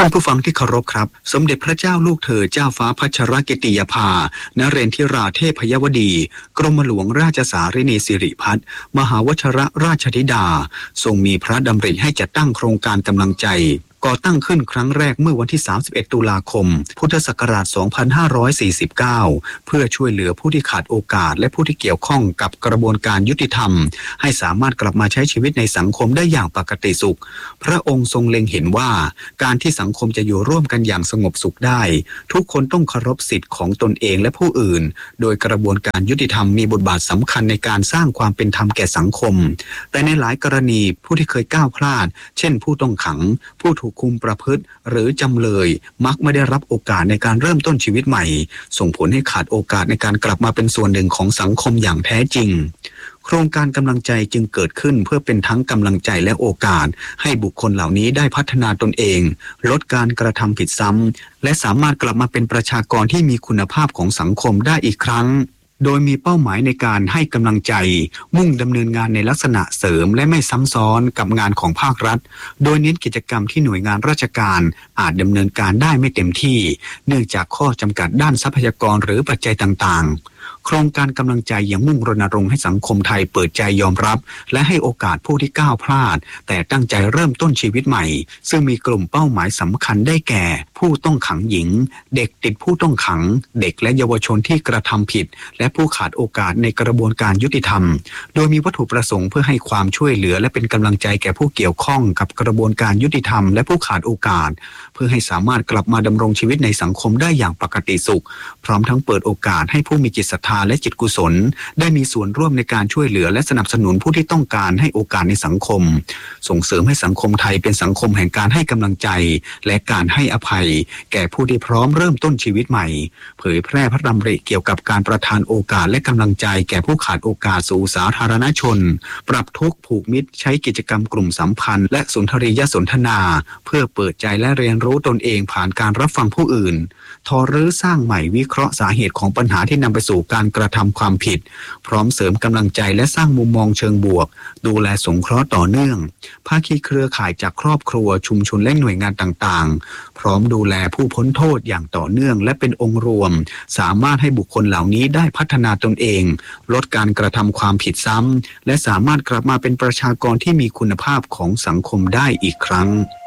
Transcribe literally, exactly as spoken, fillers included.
านผู้ฟังที่เคารพครับสมเด็จพระเจ้าลูกเธอเจ้าฟ้าพัชรกิติยาภานเรนทิราเทพยวดีกรมหลวงราชสารินีสิริพัฒน์มหาวชรราชธิดาทรงมีพระดำริให้จัดตั้งโครงการกำลังใจก่อตั้งขึ้นครั้งแรกเมื่อวันที่สามสิบเอ็ดตุลาคมพุทธศักราชสองพันห้าร้อยสี่สิบเก้าเพื่อช่วยเหลือผู้ที่ขาดโอกาสและผู้ที่เกี่ยวข้องกับกระบวนการยุติธรรมให้สามารถกลับมาใช้ชีวิตในสังคมได้อย่างปกติสุขพระองค์ทรงเล็งเห็นว่าการที่สังคมจะอยู่ร่วมกันอย่างสงบสุขได้ทุกคนต้องเคารพสิทธิ์ของตนเองและผู้อื่นโดยกระบวนการยุติธรรมมีบทบาทสำคัญในการสร้างความเป็นธรรมแก่สังคมแต่ในหลายกรณีผู้ที่เคยก้าวพลาดเช่นผู้ต้องขังผู้ถูกคุมประพฤติหรือจำเลยมักไม่ได้รับโอกาสในการเริ่มต้นชีวิตใหม่ส่งผลให้ขาดโอกาสในการกลับมาเป็นส่วนหนึ่งของสังคมอย่างแท้จริงโครงการกำลังใจจึงเกิดขึ้นเพื่อเป็นทั้งกำลังใจและโอกาสให้บุคคลเหล่านี้ได้พัฒนาตนเองลดการกระทำผิดซ้ำและสามารถกลับมาเป็นประชากรที่มีคุณภาพของสังคมได้อีกครั้งโดยมีเป้าหมายในการให้กำลังใจมุ่งดำเนินงานในลักษณะเสริมและไม่ซ้ำซ้อนกับงานของภาครัฐโดยเน้นกิจกรรมที่หน่วยงานราชการอาจดำเนินการได้ไม่เต็มที่เนื่องจากข้อจำกัดด้านทรัพยากรหรือปัจจัยต่างๆโครงการกำลังใจยังมุ่งรณรงค์ให้สังคมไทยเปิดใจยอมรับและให้โอกาสผู้ที่ก้าวพลาดแต่ตั้งใจเริ่มต้นชีวิตใหม่ซึ่งมีกลุ่มเป้าหมายสำคัญได้แก่ผู้ต้องขังหญิงเด็กติดผู้ต้องขังเด็กและเยาวชนที่กระทำผิดและผู้ขาดโอกาสในกระบวนการยุติธรรมโดยมีวัตถุประสงค์เพื่อให้ความช่วยเหลือและเป็นกำลังใจแก่ผู้เกี่ยวข้องกับกระบวนการยุติธรรมและผู้ขาดโอกาสเพื่อให้สามารถกลับมาดำรงชีวิตในสังคมได้อย่างปกติสุขพร้อมทั้งเปิดโอกาสให้ผู้มีจิตศรัทธาและจิตกุศลได้มีส่วนร่วมในการช่วยเหลือและสนับสนุนผู้ที่ต้องการให้โอกาสในสังคมส่งเสริมให้สังคมไทยเป็นสังคมแห่งการให้กำลังใจและการให้อภัยแก่ผู้ที่พร้อมเริ่มต้นชีวิตใหม่เผยแพร่พระดำริเกี่ยวกับการประทานโอกาสและกำลังใจแก่ผู้ขาดโอกาสสู่สาธารณชนปรับทุกข์ผูกมิตรใช้กิจกรรมกลุ่มสัมพันธ์และสุนทรียสนทนาเพื่อเปิดใจและเรียนรู้ตนเองผ่านการรับฟังผู้อื่นทอรื้อสร้างใหม่วิเคราะห์สาเหตุของปัญหาที่นำไปสู่การกระทำความผิดพร้อมเสริมกำลังใจและสร้างมุมมองเชิงบวกดูแลสงเคราะห์ต่อเนื่องภาคีเครือข่ายจากครอบครัวชุมชนและหน่วยงานต่างๆพร้อมดูแลผู้พ้นโทษอย่างต่อเนื่องและเป็นองค์รวมสามารถให้บุคคลเหล่านี้ได้พัฒนาตนเองลดการกระทำความผิดซ้ำและสามารถกลับมาเป็นประชากรที่มีคุณภาพของสังคมได้อีกครั้ง